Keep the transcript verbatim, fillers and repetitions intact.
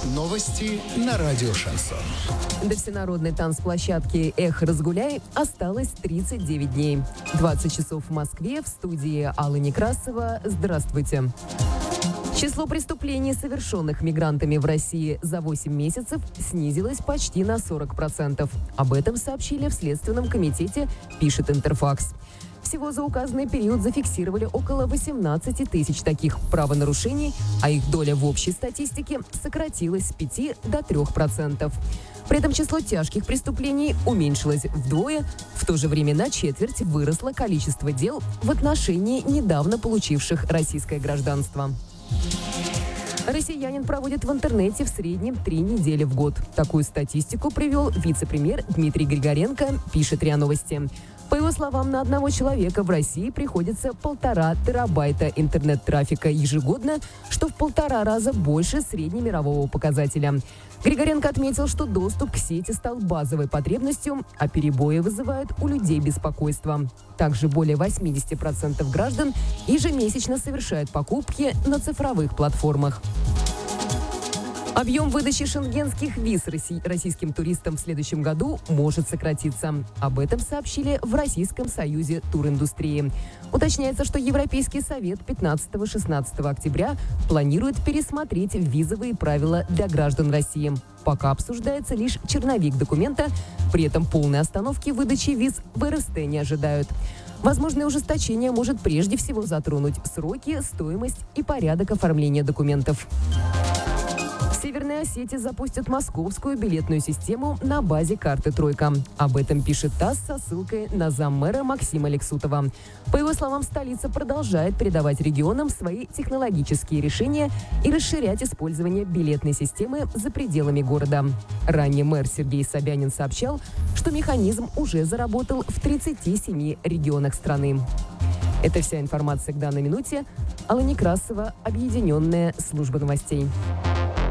Новости на радио «Шансон». До всенародной танцплощадки «Эх, разгуляй» осталось тридцать девять дней. двадцать часов в Москве, в студии Алла Некрасова. Здравствуйте. Число преступлений, совершенных мигрантами в России за восемь месяцев, снизилось почти на сорок процентов. Об этом сообщили в Следственном комитете, пишет Интерфакс. Всего за указанный период зафиксировали около восемнадцати тысяч таких правонарушений, а их доля в общей статистике сократилась с пяти до трёх процентов. При этом число тяжких преступлений уменьшилось вдвое, в то же время на четверть выросло количество дел в отношении недавно получивших российское гражданство. Россиянин проводит в интернете в среднем три недели в год. Такую статистику привел вице-премьер Дмитрий Григоренко, пишет РИА Новости. По его словам, на одного человека в России приходится полтора терабайта интернет-трафика ежегодно, что в полтора раза больше среднемирового показателя. Григоренко отметил, что доступ к сети стал базовой потребностью, а перебои вызывают у людей беспокойство. Также более восьмидесяти процентов граждан ежемесячно совершают покупки на цифровых платформах. Объем выдачи шенгенских виз российским туристам в следующем году может сократиться. Об этом сообщили в Российском союзе туриндустрии. Уточняется, что Европейский совет пятнадцатого-шестнадцатого октября планирует пересмотреть визовые правила для граждан России. Пока обсуждается лишь черновик документа, при этом полной остановки выдачи виз в эр эс тэ не ожидают. Возможное ужесточение может прежде всего затронуть сроки, стоимость и порядок оформления документов. В Северной Осетии запустят московскую билетную систему на базе карты «Тройка». Об этом пишет ТАСС со ссылкой на заммэра Максима Лексутова. По его словам, столица продолжает передавать регионам свои технологические решения и расширять использование билетной системы за пределами города. Ранее мэр Сергей Собянин сообщал, что механизм уже заработал в тридцати семи регионах страны. Это вся информация к данной минуте. Алла Некрасова, Объединенная служба новостей.